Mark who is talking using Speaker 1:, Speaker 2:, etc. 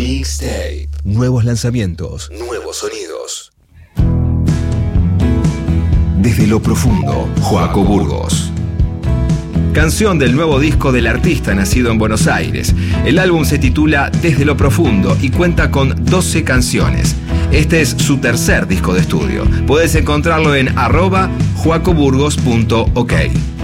Speaker 1: Mixtape.
Speaker 2: Nuevos lanzamientos.
Speaker 1: Nuevos sonidos.
Speaker 2: Desde lo profundo, Joaco Burgos.
Speaker 3: Canción del nuevo disco del artista nacido en Buenos Aires. El álbum se titula Desde lo profundo y cuenta con 12 canciones. Este es su tercer disco de estudio. Puedes encontrarlo en @joacoburgos.ok.